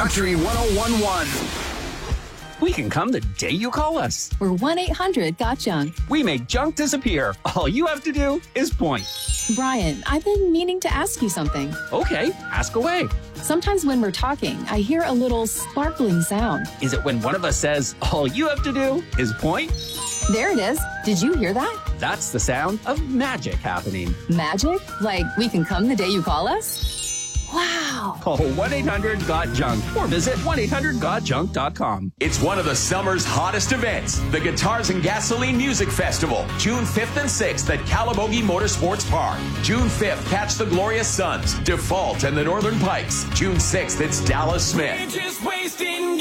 Country 1011. We can come the day you call us. We're 1-800-GOT-JUNK. We make junk disappear. All you have to do is point. Brian, I've been meaning to ask you something. Okay, ask away. Sometimes when we're talking, I hear a little sparkling sound. Is it when one of us says, all you have to do is point? There it is. Did you hear that? That's the sound of magic happening. Magic? Like we can come the day you call us? Wow. Call 1-800-GOT-JUNK or visit 1-800-GOT-JUNK.com. It's one of the summer's hottest events, the Guitars and Gasoline Music Festival, June 5th and 6th at Calabogie Motorsports Park. June 5th, catch the Glorious Sons, Default, and the Northern Pikes. June 6th, it's Dallas Smith, Just wasting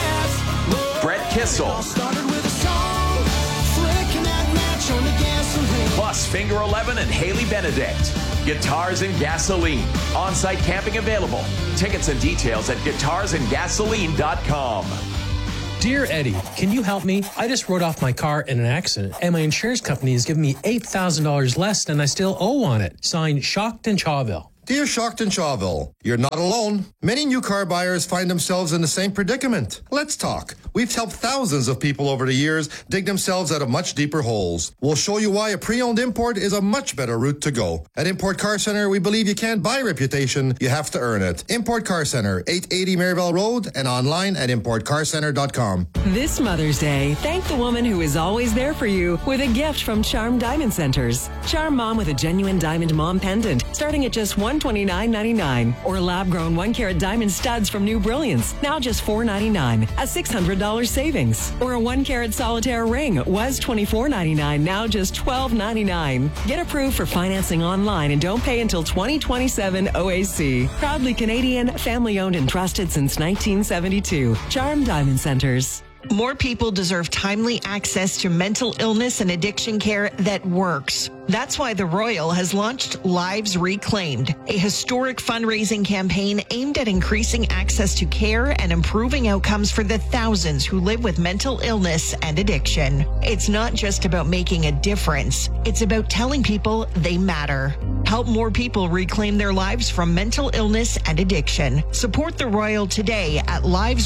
gas. Brett Kissel, Started with a song, flicking that match on the gasoline. plus Finger 11 and Haley Benedict. Guitars and Gasoline. On-site camping available. Tickets and details at guitarsandgasoline.com. Dear Eddie, can you help me? I just wrote off my car in an accident, and my insurance company has given me $8,000 less than I still owe on it. Signed, Shocked and Chawville. Dear Shocked and Chawville, you're not alone. Many new car buyers find themselves in the same predicament. Let's talk. We've helped thousands of people over the years dig themselves out of much deeper holes. We'll show you why a pre-owned import is a much better route to go. At Import Car Center, we believe you can't buy reputation, you have to earn it. Import Car Center, 880 Maryville Road, and online at importcarcenter.com. This Mother's Day, thank the woman who is always there for you with a gift from Charm Diamond Centers. Charm Mom with a genuine diamond mom pendant starting at just $129.99, or lab-grown 1-carat diamond studs from New Brilliance, now just $4.99, a $600 savings. Or a 1-carat solitaire ring was $24.99, now just $12.99. Get approved for financing online and don't pay until 2027 OAC. Proudly Canadian, family-owned and trusted since 1972. Charm Diamond Centers. More people deserve timely access to mental illness and addiction care that works. That's why the Royal has launched Lives Reclaimed, a historic fundraising campaign aimed at increasing access to care and improving outcomes for the thousands who live with mental illness and addiction. It's not just about making a difference. It's about telling people they matter. Help more people reclaim their lives from mental illness and addiction. Support the Royal today at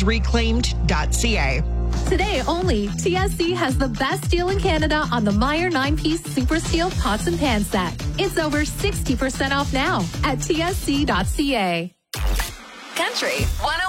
livesreclaimed.ca. Today only, TSC has the best deal in Canada on the Meyer 9-piece Super Steel Pots and Pan set. It's over 60% off now at tsc.ca. Country 101.